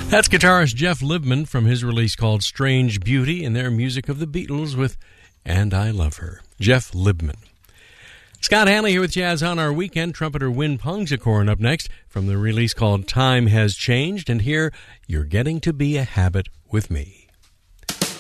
That's guitarist Jeff Libman from his release called Strange Beauty and their music of the Beatles with And I Love Her. Jeff Libman. Scott Hanley here with Jazz on Our Weekend. Trumpeter Win Pongsakorn up next from the release called Time Has Changed. And here, You're Getting to Be a Habit with Me.